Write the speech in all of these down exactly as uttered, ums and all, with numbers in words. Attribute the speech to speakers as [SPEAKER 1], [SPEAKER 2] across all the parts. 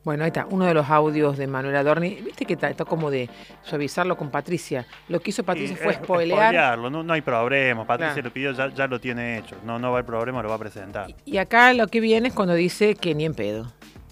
[SPEAKER 1] Bueno, ahí está, uno de los audios de Manuel Adorni. Viste que está, está como de suavizarlo con Patricia. Lo que hizo Patricia
[SPEAKER 2] Sí,
[SPEAKER 1] fue
[SPEAKER 2] es,
[SPEAKER 1] spoilear.
[SPEAKER 2] spoilearlo, no, no hay problema. Patricia
[SPEAKER 1] Claro.
[SPEAKER 2] lo pidió, ya, ya lo tiene hecho. No, no va a haber problema, lo va a presentar.
[SPEAKER 1] Y, y acá lo que viene es cuando dice que ni en pedo.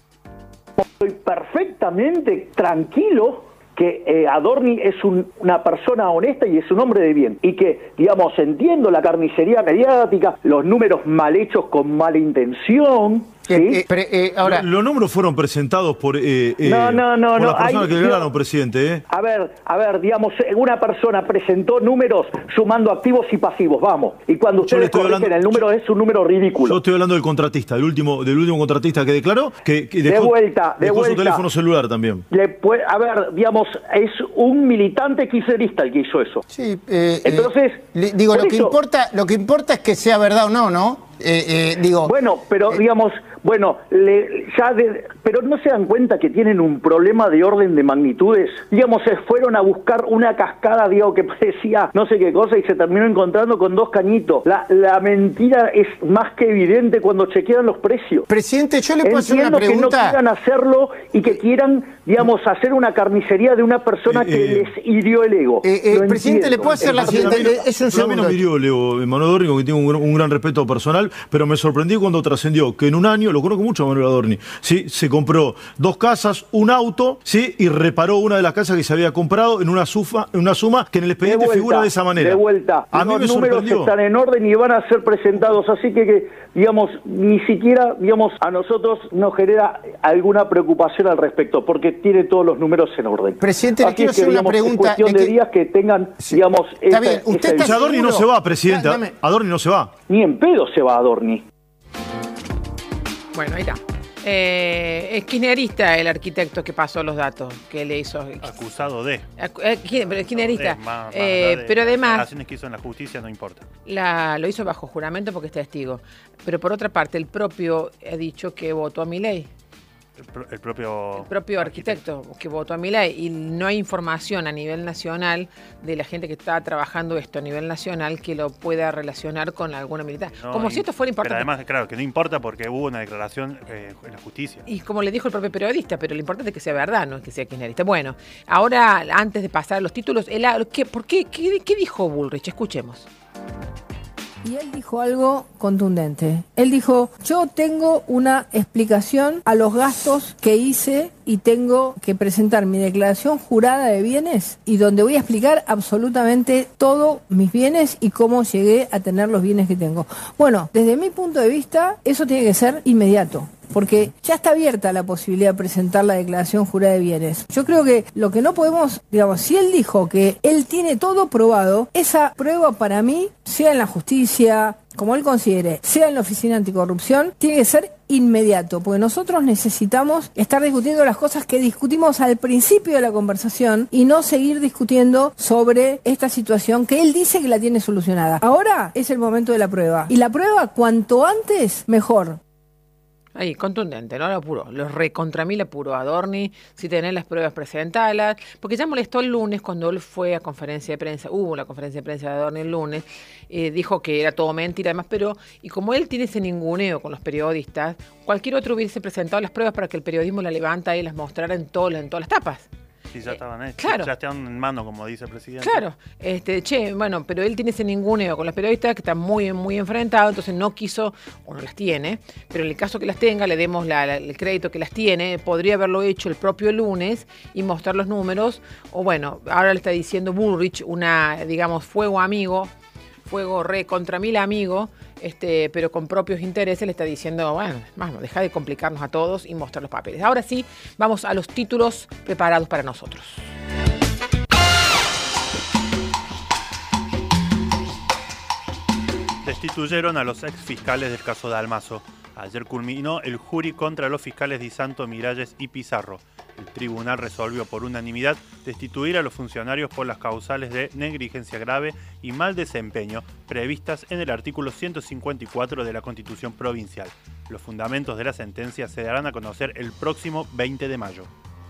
[SPEAKER 3] Estoy perfectamente tranquilo que eh, Adorni es un, una persona honesta y es un hombre de bien. Y que, digamos, entiendo la carnicería mediática, los números mal hechos con mala intención. ¿Sí?
[SPEAKER 4] Eh, eh, pre, eh, ahora,
[SPEAKER 5] los, los números fueron presentados por, eh, eh,
[SPEAKER 3] no, no, no,
[SPEAKER 5] por
[SPEAKER 3] no,
[SPEAKER 5] la persona
[SPEAKER 3] hay,
[SPEAKER 5] que declararon, presidente. ¿eh?
[SPEAKER 3] A ver, a ver, digamos, una persona presentó números sumando activos y pasivos, vamos. Y cuando ustedes corrigen hablando, el número, yo, es un número ridículo.
[SPEAKER 5] Yo estoy hablando del contratista, del último, del último contratista que declaró, que, que dejó,
[SPEAKER 3] de vuelta, de
[SPEAKER 5] dejó
[SPEAKER 3] vuelta.
[SPEAKER 5] su teléfono celular también.
[SPEAKER 3] Le puede, a ver, digamos, es un militante kirchnerista el que hizo eso.
[SPEAKER 4] Sí, eh,
[SPEAKER 3] entonces,
[SPEAKER 4] eh, digo, lo que
[SPEAKER 3] eso,
[SPEAKER 4] importa, lo que importa es que sea verdad o no, ¿no? Eh, eh, digo,
[SPEAKER 3] bueno, pero
[SPEAKER 4] eh,
[SPEAKER 3] digamos, bueno, le, ya de, pero no se dan cuenta que tienen un problema de orden de magnitudes. Digamos, se fueron a buscar una cascada, digo, que parecía no sé qué cosa y se terminó encontrando con dos cañitos. La, la mentira es más que evidente cuando chequean los precios.
[SPEAKER 4] Presidente, yo le puedo
[SPEAKER 3] Entiendo
[SPEAKER 4] hacer una pregunta.
[SPEAKER 3] Que no quieran hacerlo y que quieran, digamos, hacer una carnicería de una persona eh, que eh, les hirió el ego.
[SPEAKER 4] Eh, eh, presidente, le puedo hacer la siguiente. Es un segundo.
[SPEAKER 5] A mí no me hirió el ego, Manuel Adorni, que tengo un, un gran respeto personal, pero me sorprendí cuando trascendió que en un año, lo conozco mucho a Manuel Adorni, ¿sí? Se compró dos casas, un auto, ¿sí? Y reparó una de las casas que se había comprado en una, sufa, en una suma que en el expediente vuelta, figura de esa manera.
[SPEAKER 3] De vuelta,
[SPEAKER 5] a mí
[SPEAKER 3] los
[SPEAKER 5] me
[SPEAKER 3] números
[SPEAKER 5] sorprendió.
[SPEAKER 3] Están en orden y van a ser presentados, así que, que, digamos, ni siquiera, digamos, a nosotros nos genera alguna preocupación al respecto, porque tiene todos los números en orden.
[SPEAKER 4] Presidente,
[SPEAKER 3] así
[SPEAKER 4] le quiero
[SPEAKER 3] que,
[SPEAKER 4] hacer
[SPEAKER 3] digamos,
[SPEAKER 4] una pregunta.
[SPEAKER 3] Es cuestión de, de que... días que tengan, sí. digamos...
[SPEAKER 4] Está
[SPEAKER 3] esa,
[SPEAKER 4] bien, usted
[SPEAKER 3] esa...
[SPEAKER 4] está
[SPEAKER 5] Adorni no se va, presidente,
[SPEAKER 4] Dame.
[SPEAKER 5] Adorni no se va.
[SPEAKER 3] Ni en pedo se va Adorni.
[SPEAKER 1] Bueno, ahí está. Eh, es kirchnerista el arquitecto que pasó los datos que le hizo.
[SPEAKER 2] Acusado de.
[SPEAKER 1] Eh, kirchnerista.
[SPEAKER 2] Más, más
[SPEAKER 1] eh,
[SPEAKER 2] de
[SPEAKER 1] pero además.
[SPEAKER 2] Las acciones que hizo en la justicia no importa.
[SPEAKER 1] La, lo hizo bajo juramento porque es testigo. Pero por otra parte, el propio ha dicho que votó a Milei.
[SPEAKER 2] El, pro, el propio
[SPEAKER 1] el propio arquitecto, arquitecto que votó a Milei, y no hay información a nivel nacional de la gente que está trabajando esto a nivel nacional que lo pueda relacionar con alguna militar. No, como y, si esto fuera importante.
[SPEAKER 2] Pero además, claro, que no importa porque hubo una declaración eh, en la justicia.
[SPEAKER 1] Y como le dijo el propio periodista, pero lo importante es que sea verdad, no es que sea kirchnerista. Bueno, ahora, antes de pasar a los títulos, el, ¿qué, ¿por qué, qué, qué dijo Bullrich? Escuchemos.
[SPEAKER 6] Y él dijo algo contundente. Él dijo, yo tengo una explicación a los gastos que hice y tengo que presentar mi declaración jurada de bienes y donde voy a explicar absolutamente todos mis bienes y cómo llegué a tener los bienes que tengo. Bueno, desde mi punto de vista, eso tiene que ser inmediato. Porque ya está abierta la posibilidad de presentar la declaración jurada de bienes. Yo creo que lo que no podemos, digamos, si él dijo que él tiene todo probado, esa prueba para mí, sea en la justicia, como él considere, sea en la Oficina Anticorrupción, tiene que ser inmediato, porque nosotros necesitamos estar discutiendo las cosas que discutimos al principio de la conversación y no seguir discutiendo sobre esta situación que él dice que la tiene solucionada. Ahora es el momento de la prueba. Y la prueba, cuanto antes, mejor.
[SPEAKER 1] Ahí, contundente, ¿no? Lo apuró, los recontra mil apuró a Adorni, si tenés las pruebas presentalas, porque ya molestó el lunes cuando él fue a conferencia de prensa, hubo la conferencia de prensa de Adorni el lunes, eh, dijo que era todo mentira, además, pero, y como él tiene ese ninguneo con los periodistas, cualquier otro hubiese presentado las pruebas para que el periodismo las levanta y las mostrara en, todo, en todas las tapas.
[SPEAKER 2] Sí, ya estaban hechos,
[SPEAKER 1] claro.
[SPEAKER 2] Ya están en mano, como dice el presidente.
[SPEAKER 1] Claro, este, che, bueno, pero él tiene ese ninguneo con los periodistas que están muy, muy enfrentados, entonces no quiso, o no las tiene, pero en el caso que las tenga, le demos la, la, el crédito que las tiene, podría haberlo hecho el propio lunes y mostrar los números, o bueno, ahora le está diciendo Bullrich, una, digamos, fuego amigo, fuego re contra mil amigo, este, pero con propios intereses le está diciendo, bueno, vamos, deja de complicarnos a todos y mostrar los papeles. Ahora sí, vamos a los títulos preparados para nosotros.
[SPEAKER 2] Destituyeron a los ex fiscales del caso Dalmaso. Ayer culminó el jury contra los fiscales Di Santo, Miralles y Pizarro. El tribunal resolvió por unanimidad destituir a los funcionarios por las causales de negligencia grave y mal desempeño previstas en el artículo ciento cincuenta y cuatro de la Constitución Provincial. Los fundamentos de la sentencia se darán a conocer el próximo veinte de mayo.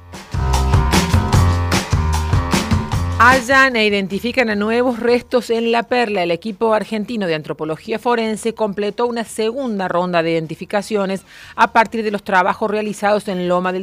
[SPEAKER 1] Hallan e identifican a nuevos restos en La Perla. El equipo argentino de antropología forense completó una segunda ronda de identificaciones a partir de los trabajos realizados en Loma del